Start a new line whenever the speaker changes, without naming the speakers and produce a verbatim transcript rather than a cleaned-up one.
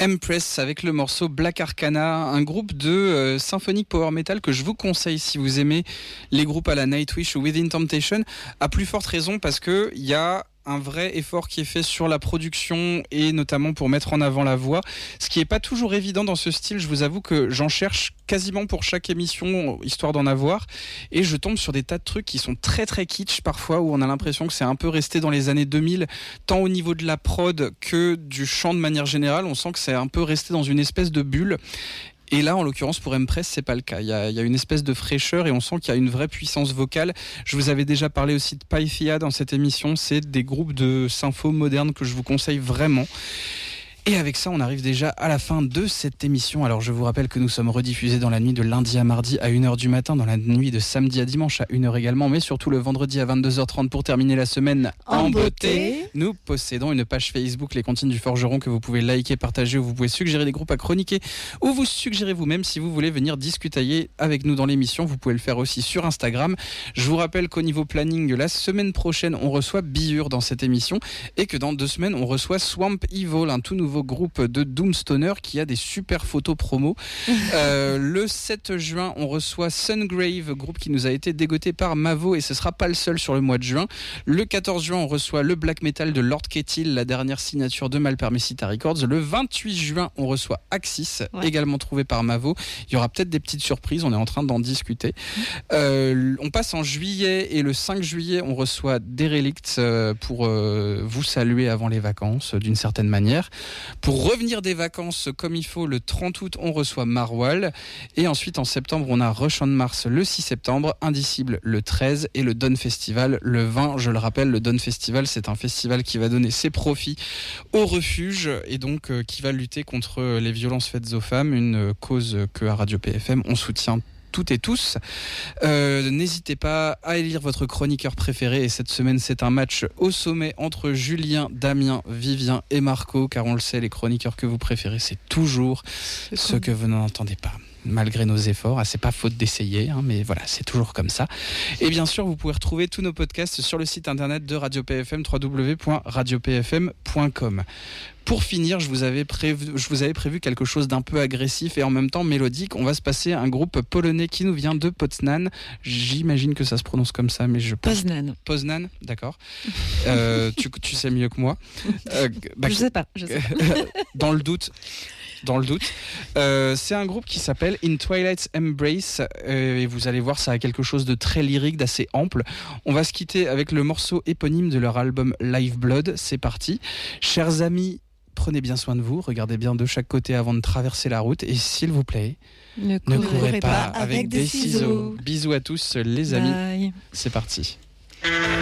Empress avec le morceau Black Arcana, un groupe de euh, symphonique power metal que je vous conseille si vous aimez les groupes à la Nightwish ou Within Temptation, à plus forte raison parce que il y a un vrai effort qui est fait sur la production et notamment pour mettre en avant la voix, ce qui est pas toujours évident dans ce style. Je vous avoue que j'en cherche quasiment pour chaque émission histoire d'en avoir et je tombe sur des tas de trucs qui sont très très kitsch parfois, où on a l'impression que c'est un peu resté dans les années deux mille, tant au niveau de la prod que du chant de manière générale. On sent que c'est un peu resté dans une espèce de bulle. Et là, en l'occurrence, pour Empress, c'est pas le cas. Il y a, il y a une espèce de fraîcheur et on sent qu'il y a une vraie puissance vocale. Je vous avais déjà parlé aussi de Pythia dans cette émission. C'est des groupes de sympho modernes que je vous conseille vraiment. Et avec ça, on arrive déjà à la fin de cette émission. Alors, je vous rappelle que nous sommes rediffusés dans la nuit de lundi à mardi à une heure du matin, dans la nuit de samedi à dimanche à une heure également, mais surtout le vendredi à vingt-deux heures trente pour terminer la semaine en, en beauté. beauté. Nous possédons une page Facebook, Les Comptines du Forgeron, que vous pouvez liker, partager, où vous pouvez suggérer des groupes à chroniquer, ou vous suggérez vous-même si vous voulez venir discuter avec nous dans l'émission. Vous pouvez le faire aussi sur Instagram. Je vous rappelle qu'au niveau planning, la semaine prochaine, on reçoit Biur dans cette émission, et que dans deux semaines, on reçoit Swamp Evil, un tout nouveau groupe de Doomstoner qui a des super photos promo. euh, le sept juin, on reçoit Sungrave, groupe qui nous a été dégoté par Mavo, et ce sera pas le seul sur le mois de juin. Le quatorze juin, on reçoit le black metal de Lord Kettil, la dernière signature de Malpermesita Records. Le vingt-huit juin, on reçoit Axis, ouais. également trouvé par Mavo. Il y aura peut-être des petites surprises, on est en train d'en discuter. Euh, on passe en juillet, et le cinq juillet, on reçoit Derelict euh, pour euh, vous saluer avant les vacances, d'une certaine manière. Pour revenir des vacances comme il faut, le trente août, on reçoit Marwal. Et ensuite, en septembre, on a Rush on Mars le six septembre, Indicible le treize et le Dawn Festival le vingt. Je le rappelle, le Dawn Festival, c'est un festival qui va donner ses profits au refuge et donc euh, qui va lutter contre les violences faites aux femmes, une cause que à Radio P F M, on soutient toutes et tous. Euh, n'hésitez pas à élire votre chroniqueur préféré, et cette semaine c'est un match au sommet entre Julien, Damien, Vivien et Marco, car on le sait, les chroniqueurs que vous préférez, c'est toujours c'est ceux que vous n'entendez pas. Malgré nos efforts, ah, c'est pas faute d'essayer, hein, mais voilà, c'est toujours comme ça. Et bien sûr, vous pouvez retrouver tous nos podcasts sur le site internet de Radio P F M, w w w point radio p f m point com. Pour finir, je vous avais prévu, je vous avais prévu quelque chose d'un peu agressif et en même temps mélodique. On va se passer un groupe polonais qui nous vient de Poznan. J'imagine que ça se prononce comme ça, mais je pense...
Poznan.
Poznan, d'accord. euh, tu, tu sais mieux que moi. Euh,
bah, je sais pas. Je sais pas.
Dans le doute. Dans le doute. Euh, c'est un groupe qui s'appelle In Twilight's Embrace euh, et vous allez voir, ça a quelque chose de très lyrique, d'assez ample. On va se quitter avec le morceau éponyme de leur album Live Blood. C'est parti. Chers amis, prenez bien soin de vous, regardez bien de chaque côté avant de traverser la route et s'il vous plaît,
ne
courez,
ne courez
pas,
pas
avec, avec
des, des ciseaux.
ciseaux. Bisous à tous les amis.
Bye.
C'est parti.